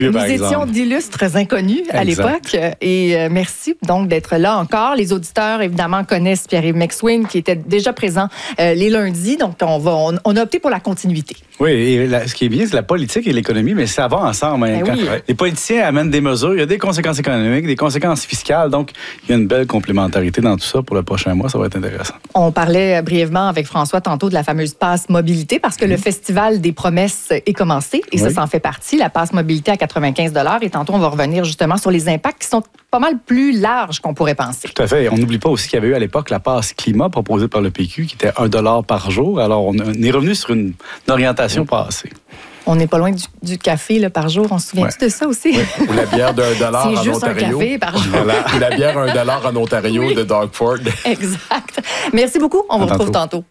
Nous étions d'illustres inconnus à l'époque. Et merci donc d'être là encore. Les auditeurs, évidemment, connaissent Pierre-Yves McSween, qui était déjà présent les lundis. Donc, on a opté pour la continuité. Oui, et ce qui est bien, c'est la politique et l'économie, mais ça va ensemble. Quand les politiciens amènent des mesures, il y a des conséquences économiques, des conséquences fiscales. Donc, il y a une belle complémentarité dans tout ça pour le prochain mois. Ça va être intéressant. On parlait brièvement avec François tantôt de la fameuse passe mobilité parce que le Festival des promesses est commencé et ça en fait partie. La passe mobilité à 95 $ et tantôt, on va revenir justement sur les impacts qui sont pas mal plus larges qu'on pourrait penser. Tout à fait. On n'oublie pas aussi qu'il y avait eu à l'époque la passe climat proposée par le PQ qui était 1 $ par jour. Alors, on est revenu sur une orientation passée. On n'est pas loin du café là, par jour. On se souvient-tu de ça aussi? Oui. Ou la bière d'1 $ en Ontario. C'est juste un café par jour. Voilà. Ou la bière 1 $ en Ontario de Doug Ford. Exact. Merci beaucoup. On vous retrouve tantôt.